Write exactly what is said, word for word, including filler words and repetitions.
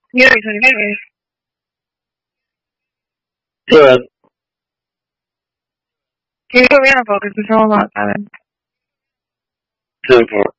Io mi sono di Good. Che io meno poco che possiamo fare. Super.